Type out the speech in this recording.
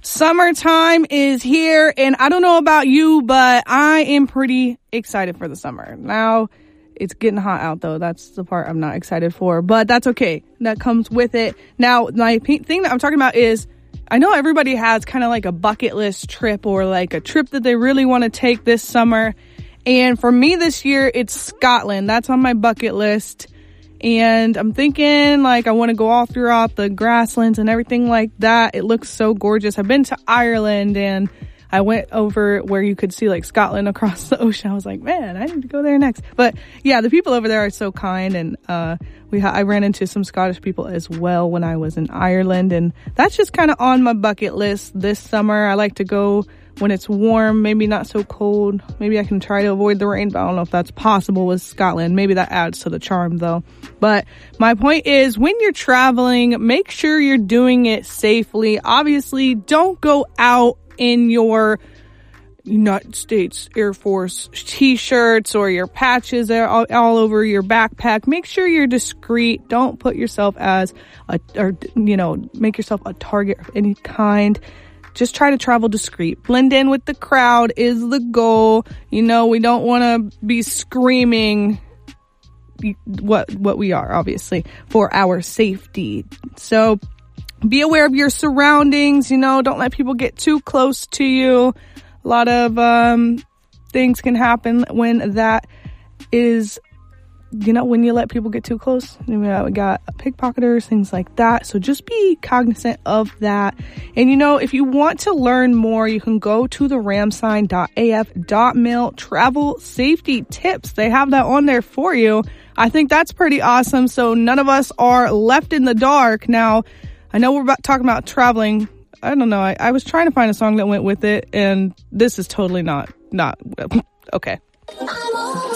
Summertime is here, and I don't know about you, but I am pretty excited for the summer. Now, it's getting hot out, though. That's the part I'm not excited for, but that's okay. That comes with it. Now, my thing that I'm talking about is, I know everybody has kind of like a bucket list trip or like a trip that they really want to take this summer. And for me this year, it's Scotland. That's on my bucket list. And I'm thinking like I want to go all throughout the grasslands and everything like that. It looks so gorgeous. I've been to Ireland and I went over where you could see like Scotland across the ocean. I was like, man, I need to go there next. But yeah, the people over there are so kind. And I ran into some Scottish people as well when I was in Ireland. And that's just kind of on my bucket list this summer. I like to go when it's warm, maybe not so cold. Maybe I can try to avoid the rain, but I don't know if that's possible with Scotland. Maybe that adds to the charm though. But my point is, when you're traveling, make sure you're doing it safely. Obviously, don't go out in your United States Air Force t-shirts or your patches all over your backpack. Make sure you're discreet. Don't put yourself make yourself a target of any kind. Just try to travel discreet. Blend in with the crowd is the goal. We don't want to be screaming what we are, obviously, for our safety. So be aware of your surroundings. Don't let people get too close to you. A lot of things can happen when that is, when you let people get too close. We got pickpocketers, things like that. So just be cognizant of that. And if you want to learn more, you can go to the ramsign.af.mil travel safety tips. They have that on there for you. I think that's pretty awesome. So none of us are left in the dark. Now, I know we're talking about traveling. I don't know. I was trying to find a song that went with it, and this is totally not okay.